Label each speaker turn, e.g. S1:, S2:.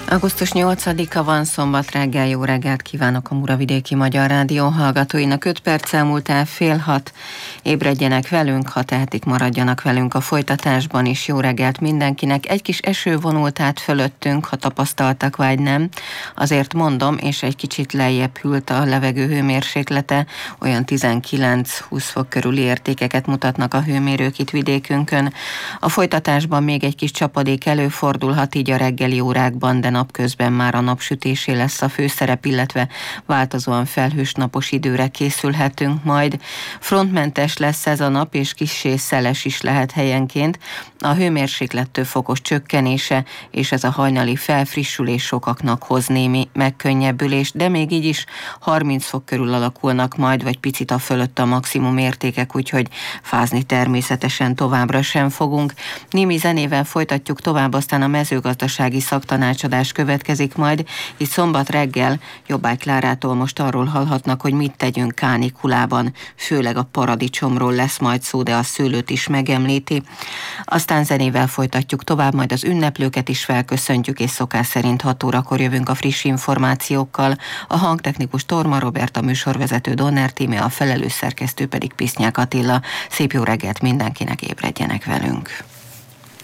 S1: Augusztus 8-a van, szombat reggel, jó reggelt kívánok a Muravidéki Magyar Rádió hallgatóinak. 5 perc elmúlt el 5:30. Ébredjenek velünk, ha tehetik, maradjanak velünk a folytatásban is. Jó reggelt mindenkinek. Egy kis eső vonult át fölöttünk, ha tapasztaltak vagy nem. Azért mondom, és egy kicsit lejjebb hűlt a levegő hőmérséklete, olyan 19-20 fok körüli értékeket mutatnak a hőmérők itt vidékünkön. A folytatásban még egy kis csapadék előfordulhat, így a reggeli órákban, de napközben már a napsütésé lesz a főszerep, illetve változóan felhős napos időre készülhetünk majd. Frontmentes lesz ez a nap, és kissé szeles is lehet helyenként. A hőmérséklet több fokos csökkenése, és ez a hajnali felfrissülés sokaknak hoz némi megkönnyebbülést, de még így is 30 fok körül alakulnak majd, vagy picit a fölött a maximum értékek, úgyhogy fázni természetesen továbbra sem fogunk. Némi zenével folytatjuk tovább, aztán a mezőgazdasági szaktanácsadás következik majd. Itt szombat reggel Jobbágy Klárától most arról hallhatnak, hogy mit tegyünk kánikulában. Főleg a paradicsomról lesz majd szó, de a szőlőt is megemlíti. Aztán zenével folytatjuk tovább, majd az ünneplőket is felköszöntjük, és szokás szerint 6 órakor jövünk a friss információkkal. A hangtechnikus Torma Robert, a műsorvezető Donner Tíme, a felelős szerkesztő pedig Pisznyák Attila. Szép jó reggelt mindenkinek, ébredjenek velünk!